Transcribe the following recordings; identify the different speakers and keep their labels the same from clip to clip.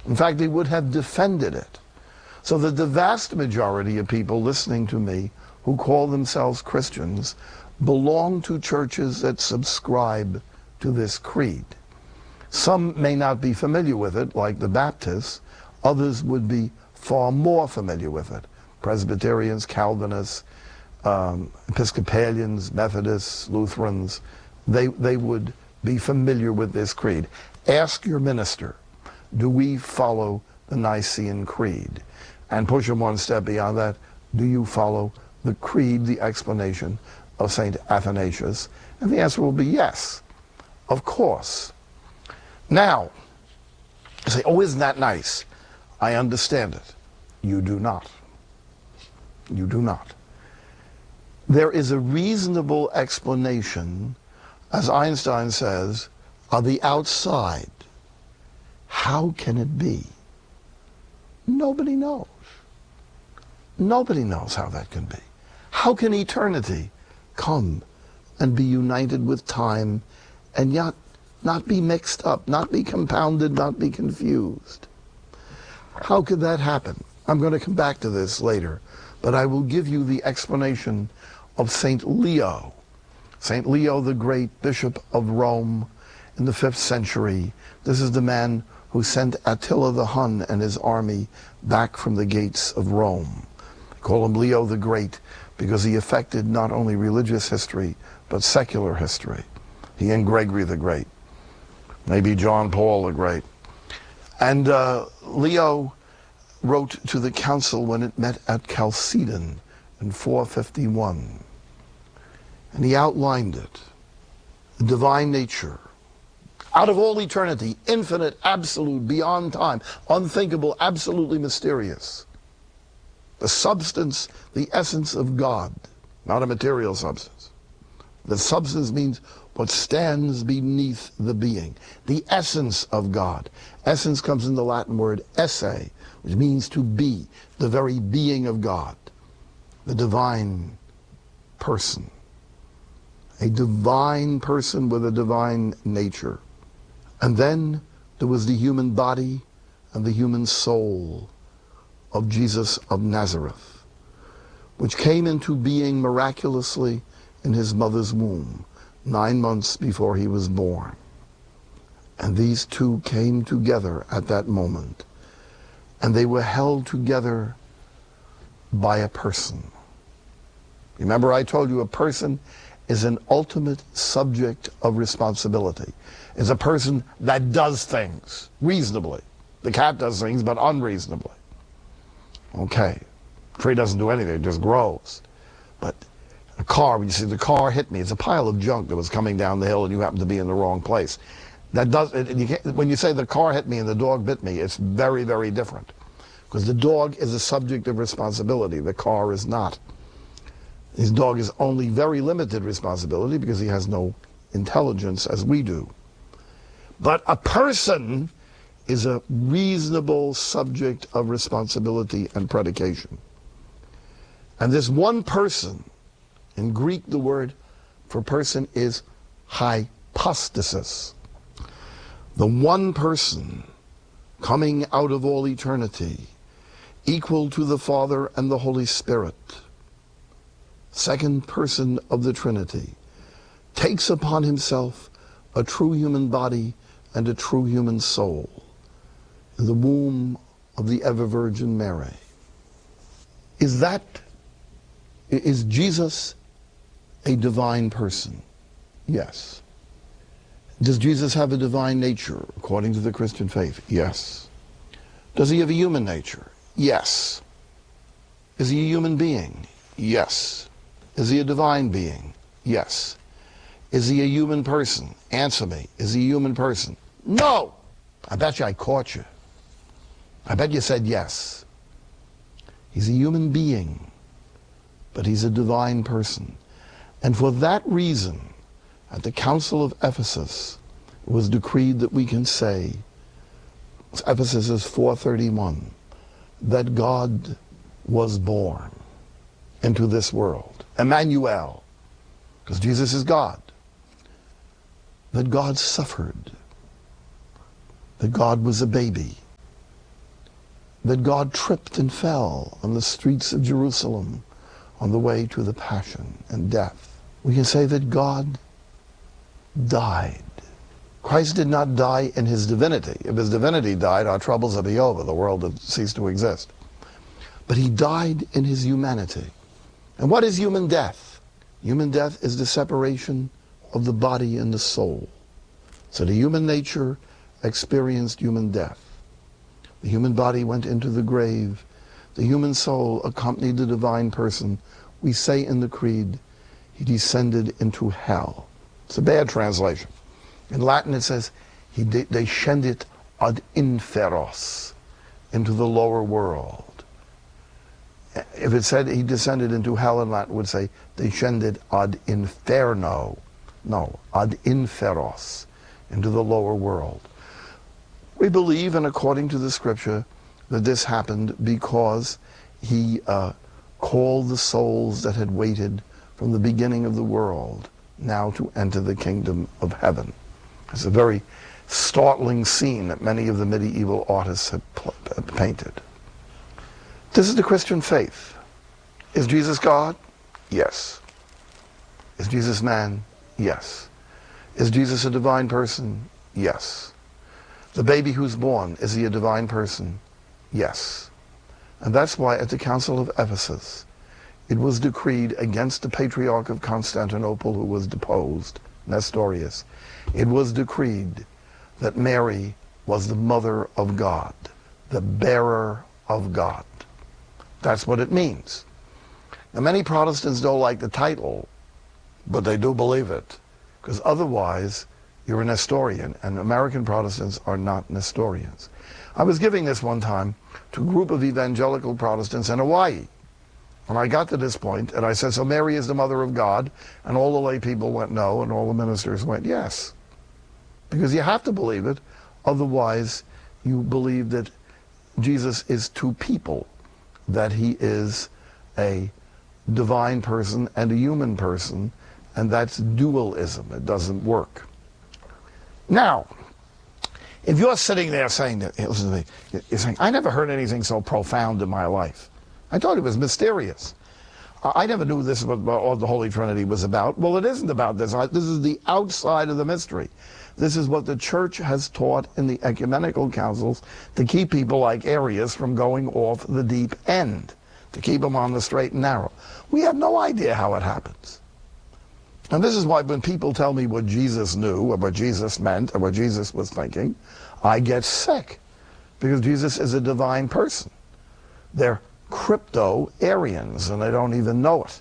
Speaker 1: In fact, they would have defended it. So that the vast majority of people listening to me who call themselves Christians belong to churches that subscribe to this creed. Some may not be familiar with it, like the Baptists. Others would be far more familiar with it. Presbyterians, Calvinists, Episcopalians, Methodists, Lutherans, they would be familiar with this creed. Ask your minister, do we follow the Nicene Creed? And push them one step beyond that, do you follow the creed, the explanation of St. Athanasius? And the answer will be yes, of course. Now, you say, oh, isn't that nice? I understand it. You do not. You do not. There is a reasonable explanation, as Einstein says, of the outside. How can it be? Nobody knows. Nobody knows how that can be. How can eternity come and be united with time and yet not be mixed up, not be compounded, not be confused? How could that happen? I'm going to come back to this later, but I will give you the explanation of St. Leo. St. Leo, the great Bishop of Rome in the 5th century. This is the man who sent Attila the Hun and his army back from the gates of Rome. They call him Leo the Great because he affected not only religious history, but secular history. He and Gregory the Great, maybe John Paul the Great. And Leo wrote to the council when it met at Chalcedon in 451. And he outlined it, the divine nature, out of all eternity, infinite, absolute, beyond time, unthinkable, absolutely mysterious. The substance, the essence of God, not a material substance. The substance means what stands beneath the being. The essence of God. Essence comes from the Latin word esse, which means to be, the very being of God. The divine person. A divine person with a divine nature. And then there was the human body and the human soul of Jesus of Nazareth, which came into being miraculously in his mother's womb, 9 months before he was born. And these two came together at that moment, and they were held together by a person. Remember, I told you a person is an ultimate subject of responsibility. Is a person that does things reasonably. The cat does things, but unreasonably. Okay. Tree doesn't do anything, it just grows. But a car, when you see the car hit me, it's a pile of junk that was coming down the hill and you happen to be in the wrong place. That does, when you say the car hit me and the dog bit me, it's very, very different. Because the dog is a subject of responsibility, the car is not. His dog is only very limited responsibility because he has no intelligence as we do. But a person is a reasonable subject of responsibility and predication. And this one person, in Greek the word for person is hypostasis. The one person coming out of all eternity, equal to the Father and the Holy Spirit, second person of the Trinity, takes upon himself a true human body and a true human soul in the womb of the ever-Virgin Mary. Is Jesus a divine person? Yes. Does Jesus have a divine nature according to the Christian faith? Yes. Does he have a human nature? Yes. Is he a human being? Yes. Is he a divine being? Yes. Is he a human person? Answer me. Is he a human person? No! I bet you I caught you. I bet you said yes. He's a human being, but he's a divine person. And for that reason, at the Council of Ephesus, it was decreed that we can say, Ephesus is 431, that God was born into this world. Emmanuel, because Jesus is God. That God suffered. That God was a baby. that God tripped and fell on the streets of Jerusalem on the way to the passion and death. We can say that God died. Christ did not die in his divinity. If his divinity died, our troubles would be over. The world would cease to exist. But he died in his humanity. And what is human death? Human death is the separation of the body and the soul. So the human nature experienced human death. The human body went into the grave. The human soul accompanied the divine person. We say in the Creed, he descended into hell. It's a bad translation. In Latin it says, he descendit ad inferos, into the lower world. If it said he descended into hell in Latin, it would say descended ad inferno. No, ad inferos, into the lower world. We believe, and according to the scripture, that this happened because he called the souls that had waited from the beginning of the world now to enter the kingdom of heaven. It's a very startling scene that many of the medieval artists have painted. This is the Christian faith. Is Jesus God? Yes. Is Jesus man? Yes. Is Jesus a divine person? Yes. The baby who's born, is he a divine person? Yes. And that's why at the Council of Ephesus, it was decreed against the Patriarch of Constantinople, who was deposed, Nestorius. It was decreed that Mary was the mother of God, the bearer of God. That's what it means. Now, many Protestants don't like the title, but they do believe it, because otherwise you're a Nestorian, and American Protestants are not Nestorians. I was giving this one time to a group of evangelical Protestants in Hawaii. And I got to this point, and I said, so Mary is the mother of God? And all the lay people went no, and all the ministers went yes. Because you have to believe it, otherwise you believe that Jesus is two people, that he is a divine person and a human person, and that's dualism. It doesn't work. Now, if you're sitting there saying that, listen to me, you're saying, I never heard anything so profound in my life. I thought it was mysterious. I never knew this was what the Holy Trinity was about. Well, it isn't about this. This is the outside of the mystery. This is what the church has taught in the ecumenical councils to keep people like Arius from going off the deep end, to keep them on the straight and narrow. We have no idea how it happens. And this is why when people tell me what Jesus knew, or what Jesus meant, or what Jesus was thinking, I get sick. Because Jesus is a divine person. They're crypto-Arians, and they don't even know it.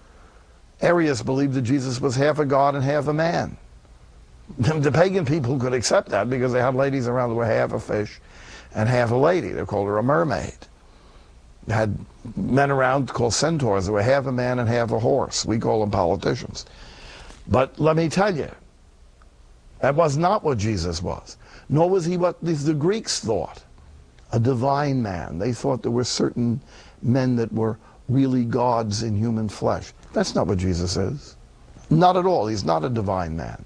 Speaker 1: Arius believed that Jesus was half a god and half a man. The pagan people could accept that because they had ladies around that were half a fish and half a lady. They called her a mermaid. They had men around called centaurs that were half a man and half a horse. We call them politicians. But let me tell you, that was not what Jesus was. Nor was he what the Greeks thought, a divine man. They thought there were certain men that were really gods in human flesh. That's not what Jesus is. Not at all. He's not a divine man.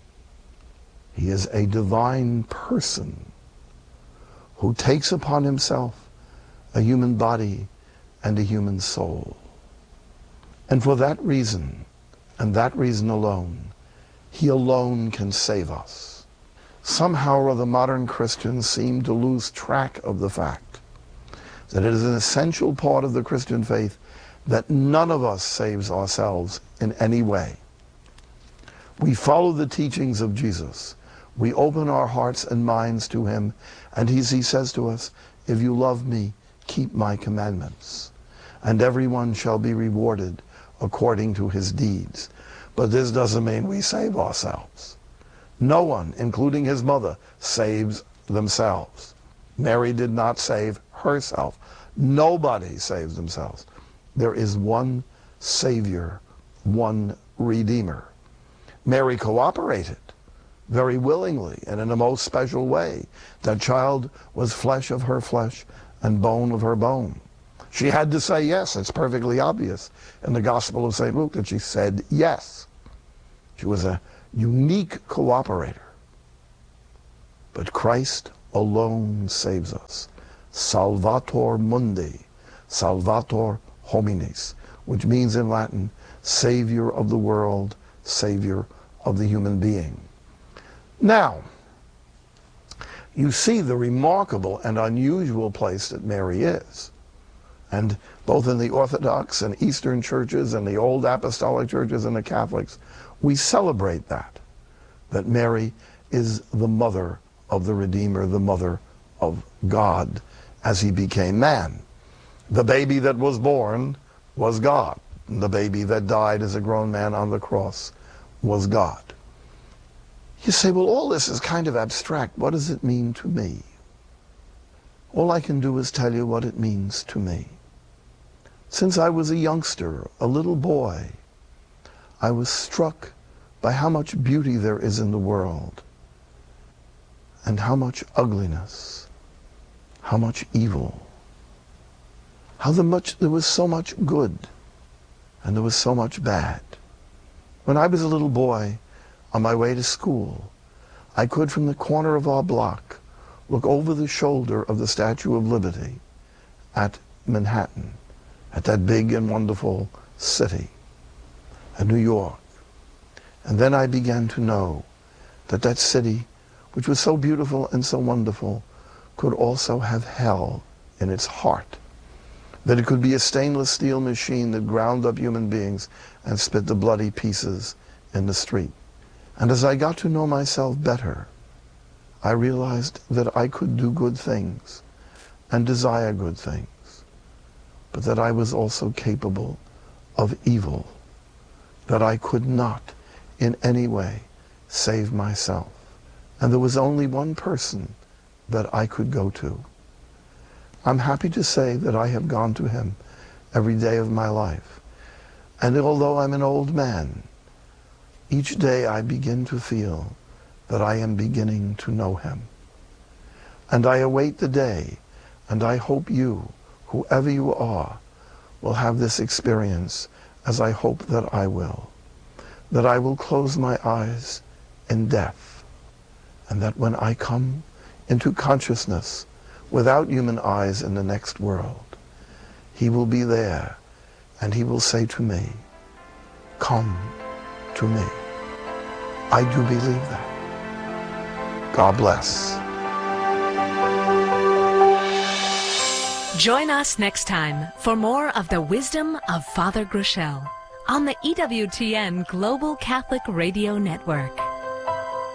Speaker 1: He is a divine person who takes upon himself a human body and a human soul. And for that reason, and that reason alone, he alone can save us. Somehow or other, modern Christians seem to lose track of the fact that it is an essential part of the Christian faith that none of us saves ourselves in any way. We follow the teachings of Jesus. We open our hearts and minds to him, and he says to us, if you love me, keep my commandments, and everyone shall be rewarded according to his deeds. But this doesn't mean we save ourselves. No one, including his mother, saves themselves. Mary did not save herself. Nobody saves themselves. There is one Savior, one Redeemer. Mary cooperated very willingly and in a most special way. That child was flesh of her flesh and bone of her bone. She had to say yes. It's perfectly obvious in the Gospel of St. Luke that she said yes. She was a unique cooperator. But Christ alone saves us. Salvator Mundi, Salvator Hominis, which means in Latin, Savior of the world, Savior of the human being. Now, you see the remarkable and unusual place that Mary is. And both in the Orthodox and Eastern churches and the old apostolic churches and the Catholics, we celebrate that Mary is the mother of the Redeemer, the mother of God as he became man. The baby that was born was God. The baby that died as a grown man on the cross was God. You say, well, all this is kind of abstract. What does it mean to me? All I can do is tell you what it means to me. Since I was a youngster, a little boy, I was struck by how much beauty there is in the world, and how much ugliness, how much evil, how there was so much good, and there was so much bad. When I was a little boy, on my way to school, I could, from the corner of our block, look over the shoulder of the Statue of Liberty at Manhattan, at that big and wonderful city, at New York. And then I began to know that that city, which was so beautiful and so wonderful, could also have hell in its heart. That it could be a stainless steel machine that ground up human beings and spit the bloody pieces in the street. And as I got to know myself better, I realized that I could do good things and desire good things, but that I was also capable of evil, that I could not in any way save myself. And there was only one person that I could go to. I'm happy to say that I have gone to him every day of my life. And although I'm an old man, each day I begin to feel that I am beginning to know him. And I await the day, and I hope you, whoever you are, will have this experience as I hope that I will. That I will close my eyes in death, and that when I come into consciousness without human eyes in the next world, he will be there, and he will say to me, "Come to me." I do believe that. God bless.
Speaker 2: Join us next time for more of the wisdom of Father Groeschel on the EWTN Global Catholic Radio Network.